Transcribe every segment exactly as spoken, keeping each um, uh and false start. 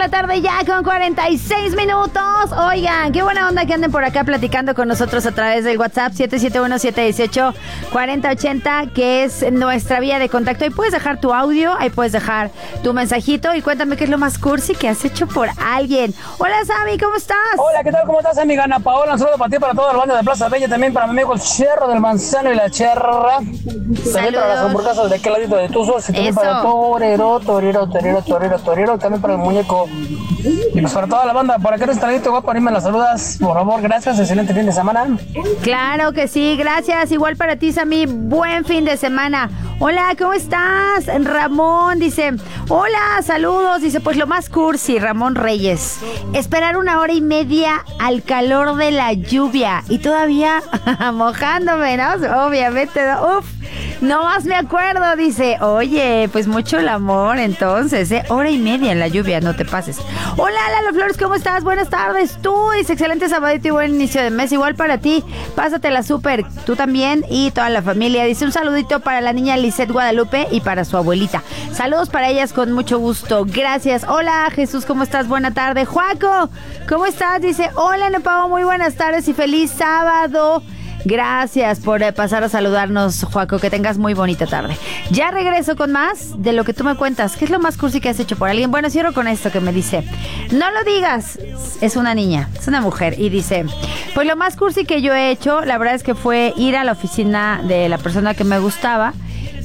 la tarde ya con cuarenta y seis minutos. Oigan, qué buena onda que anden por acá platicando con nosotros a través del WhatsApp siete siete uno, siete uno ocho, cuatro cero ocho cero, que es nuestra vía de contacto. Ahí puedes dejar tu audio, ahí puedes dejar tu mensajito y cuéntame qué es lo más cursi que has hecho por alguien. Hola, Sammy, ¿cómo estás? Hola, ¿qué tal? ¿Cómo estás, amiga Ana Paola? Un saludo para ti, para toda la banda de Plaza Bella, también para mi amigo el Cherro del Manzano y la Cherra. También para las hamburguesas de aquel ladito de Tuzos. Y también Eso. para Torero, Torero, Torero, Torero, Torero. También para el muñeco. Y pues para toda la banda, por acá este ladito, guapo, anime las saludas. Por favor, gracias. Excelente fin de semana. Claro que sí, gracias. Igual para ti, Sammy. Buen fin de semana. Hola, ¿cómo estás? Ramón dice, hola, saludos. Dice, pues lo más cursi, Ramón Reyes. Esperar una hora y media al calor de la lluvia y todavía mojándome, ¿no? Obviamente, ¿no? Uf, no más me acuerdo. Dice, oye, pues mucho el amor entonces, ¿eh? Hora y media en la lluvia, no te pases. Hola, Lalo Flores, ¿cómo estás? Buenas tardes. Tú, dice, excelente sabadito y buen inicio de mes. Igual para ti, pásatela súper. Tú también y toda la familia. Dice, un saludito para la niña Lisette Guadalupe y para su abuelita. Saludos para ellas con mucho gusto. Gracias. Hola, Jesús, ¿cómo estás? Buena tarde. Juaco, ¿cómo estás? Dice, hola, Nepao, muy buenas tardes y feliz sábado. Gracias por eh, pasar a saludarnos, Juaco. Que tengas muy bonita tarde. Ya regreso con más de lo que tú me cuentas. ¿Qué es lo más cursi que has hecho por alguien? Bueno, cierro con esto que me dice, no lo digas. Es una niña, es una mujer. Y dice, pues lo más cursi que yo he hecho, la verdad es que fue ir a la oficina de la persona que me gustaba.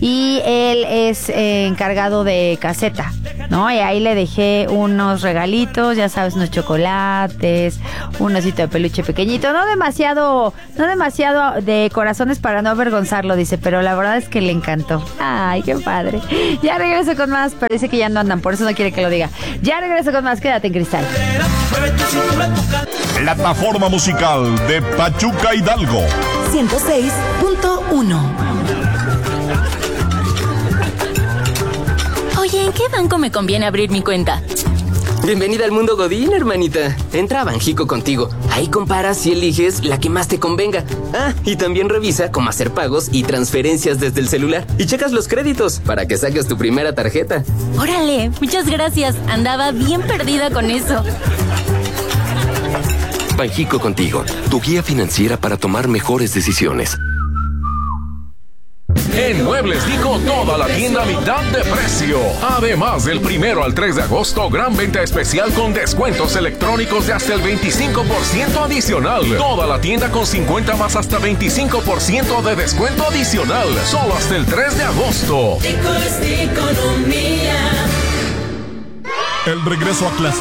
Y él es eh, encargado de caseta, ¿no? Y ahí le dejé unos regalitos, ya sabes, unos chocolates, un osito de peluche pequeñito, no demasiado, no demasiado de corazones para no avergonzarlo, dice, pero la verdad es que le encantó. Ay, qué padre. Ya regreso con más, parece que ya no andan, por eso no quiere que lo diga. Ya regreso con más, quédate en Cristal. Plataforma musical de Pachuca Hidalgo. ciento seis punto uno. Oye, ¿en qué banco me conviene abrir mi cuenta? Bienvenida al mundo Godín, hermanita. Entra a Banjico contigo. Ahí comparas y eliges la que más te convenga. Ah, y también revisa cómo hacer pagos y transferencias desde el celular. Y checas los créditos para que saques tu primera tarjeta. Órale, muchas gracias. Andaba bien perdida con eso. Banjico contigo, tu guía financiera para tomar mejores decisiones. En Muebles Dico, toda la tienda a mitad de precio. Además, del primero al tres de agosto, gran venta especial con descuentos electrónicos de hasta el veinticinco por ciento adicional. Toda la tienda con cincuenta más hasta veinticinco por ciento de descuento adicional. Solo hasta el tres de agosto. El regreso a clase.